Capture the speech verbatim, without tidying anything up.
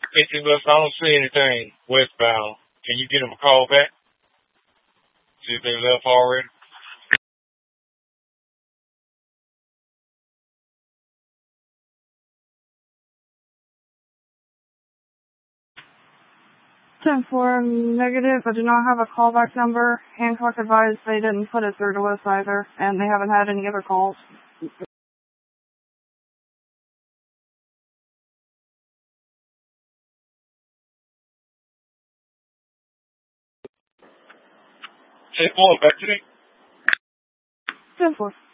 fifty bucks. I don't see anything westbound. Can you get them a call back? See if they left already? ten four, negative. I do not have a callback number. Hancock advised they didn't put it through to us either, and they haven't had any other calls. ten four, back to me. ten four.